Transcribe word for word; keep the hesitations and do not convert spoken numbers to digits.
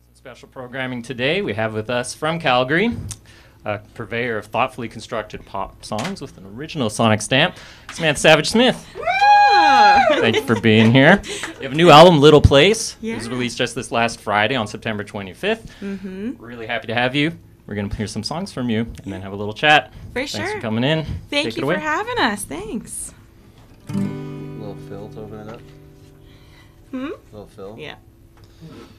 Special programming today. We have with us from Calgary, a purveyor of thoughtfully constructed pop songs with an original sonic stamp, Samantha Savage Smith. Thank you for being here. You have a new album, Little Place. Yeah. It was released just this last Friday on September twenty-fifth. Mm-hmm. Really happy to have you. We're going to hear some songs from you and then have a little chat. For Thanks sure. for coming in. Thank Take it you away. for having us. Thanks. Little Phil to open it up. Hmm? Little Phil. Yeah.